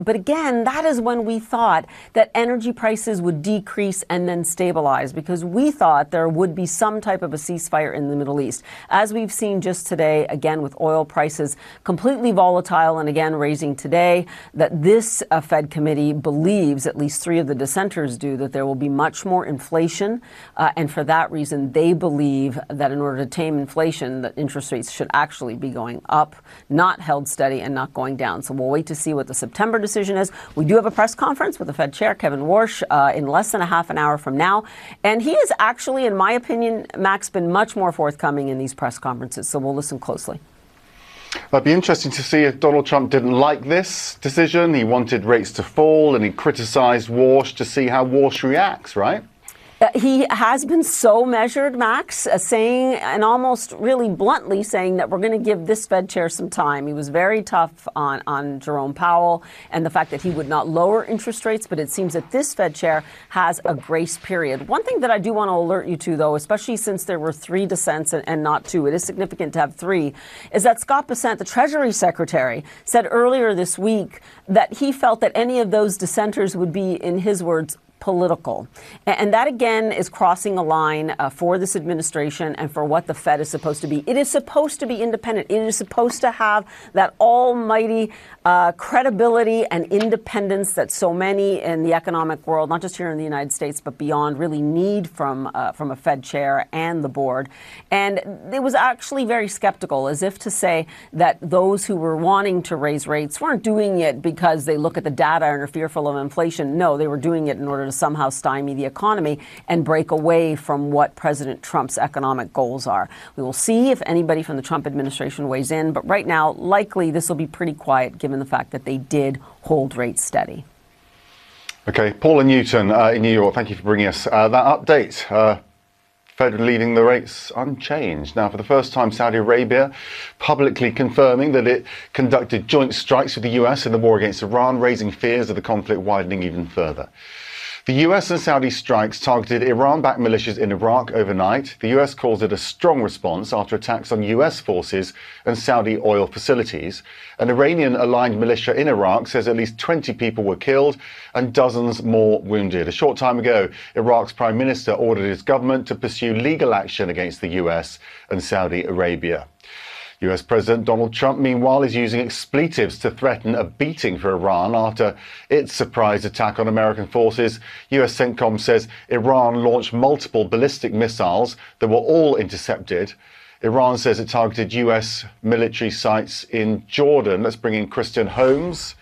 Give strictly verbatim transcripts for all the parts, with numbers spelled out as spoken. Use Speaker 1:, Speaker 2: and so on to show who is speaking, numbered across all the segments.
Speaker 1: But again, that is when we thought that energy prices would decrease and then stabilize, because we thought there would be some type of a ceasefire in the Middle East. As we've seen just today, again, with oil prices completely volatile and again raising today, that this uh, Fed committee believes, at least three of the dissenters do, that there will be much more inflation. Uh, and for that reason, they believe that in order to tame inflation, that interest rates should actually be going up, not held steady and not going down. So we'll wait to see what the September decision decision is. We do have a press conference with the Fed chair, Kevin Warsh, uh, in less than a half an hour from now. And he has actually, in my opinion, Max, been much more forthcoming in these press conferences. So we'll listen closely.
Speaker 2: It'd be interesting to see if Donald Trump didn't like this decision. He wanted rates to fall and he criticized Warsh to see how Warsh reacts, right?
Speaker 1: Uh, he has been so measured, Max, uh, saying, and almost really bluntly saying, that we're going to give this Fed chair some time. He was very tough on, on Jerome Powell and the fact that he would not lower interest rates, but it seems that this Fed chair has a grace period. One thing that I do want to alert you to, though, especially since there were three dissents and, and not two, it is significant to have three, is that Scott Bessent, the Treasury Secretary, said earlier this week that he felt that any of those dissenters would be, in his words, political. And that, again, is crossing a line uh, for this administration and for what the Fed is supposed to be. It is supposed to be independent. It is supposed to have that almighty uh, credibility and independence that so many in the economic world, not just here in the United States, but beyond, really need from, uh, from a Fed chair and the board. And it was actually very skeptical, as if to say that those who were wanting to raise rates weren't doing it because they look at the data and are fearful of inflation. No, they were doing it in order to somehow stymie the economy and break away from what President Trump's economic goals are. We will see if anybody from the Trump administration weighs in, but right now, likely this will be pretty quiet given the fact that they did hold rates steady.
Speaker 2: Okay, Paula Newton uh, in New York, thank you for bringing us uh, that update. Uh, Fed leaving the rates unchanged. Now, for the first time, Saudi Arabia publicly confirming that it conducted joint strikes with the U S in the war against Iran, raising fears of the conflict widening even further. The U S and Saudi strikes targeted Iran-backed militias in Iraq overnight. The U S calls it a strong response after attacks on U S forces and Saudi oil facilities. An Iranian-aligned militia in Iraq says at least twenty people were killed and dozens more wounded. A short time ago, Iraq's prime minister ordered his government to pursue legal action against the U S and Saudi Arabia. U S President Donald Trump, meanwhile, is using expletives to threaten a beating for Iran after its surprise attack on American forces. U S CENTCOM says Iran launched multiple ballistic missiles that were all intercepted. Iran says it targeted U S military sites in Jordan. Let's bring in Christian Holmes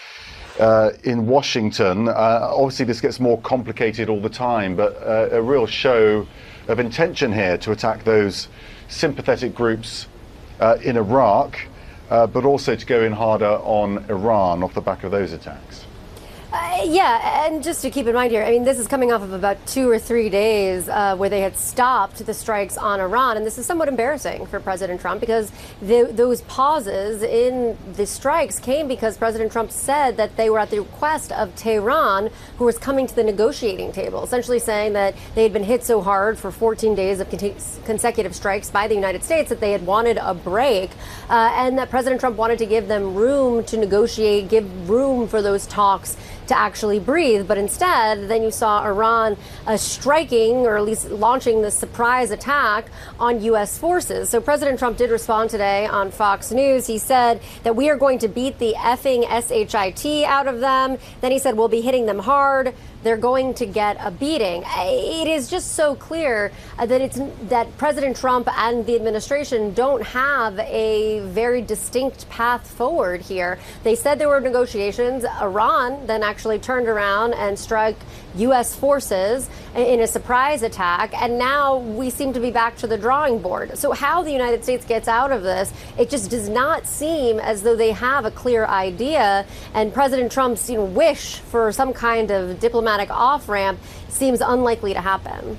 Speaker 2: uh, in Washington. Uh, obviously, this gets more complicated all the time, but uh, a real show of intention here to attack those sympathetic groups Uh, in Iraq, uh, but also to go in harder on Iran off the back of those attacks.
Speaker 3: Uh, yeah, and just to keep in mind here, I mean, this is coming off of about two or three days uh, where they had stopped the strikes on Iran. And this is somewhat embarrassing for President Trump because the, those pauses in the strikes came because President Trump said that they were at the request of Tehran, who was coming to the negotiating table, essentially saying that they had been hit so hard for fourteen days of con- consecutive strikes by the United States that they had wanted a break, uh, and that President Trump wanted to give them room to negotiate, give room for those talks to actually breathe. But instead, then you saw Iran uh, striking, or at least launching, the surprise attack on U S forces. So President Trump did respond today on Fox News. He said that we are going to beat the effing shit out of them. Then he said we'll be hitting them hard. They're going to get a beating. It is just so clear uh, that it's that President Trump and the administration don't have a very distinct path forward here. They said there were negotiations. Iran then actually turned around and struck U S forces in a surprise attack, and now we seem to be back to the drawing board. So how the United States gets out of this, it just does not seem as though they have a clear idea, and President Trump's you know, wish for some kind of diplomatic off-ramp seems unlikely to happen.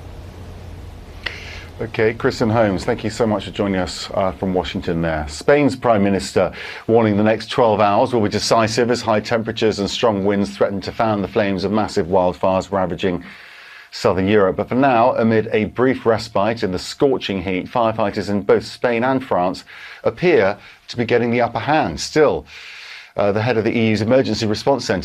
Speaker 2: Okay, Christian Holmes, thank you so much for joining us uh, from Washington there. Spain's Prime Minister warning the next twelve hours will be decisive as high temperatures and strong winds threaten to fan the flames of massive wildfires ravaging southern Europe. But for now, amid a brief respite in the scorching heat, firefighters in both Spain and France appear to be getting the upper hand. Still, uh, the head of the E U's Emergency Response Centre.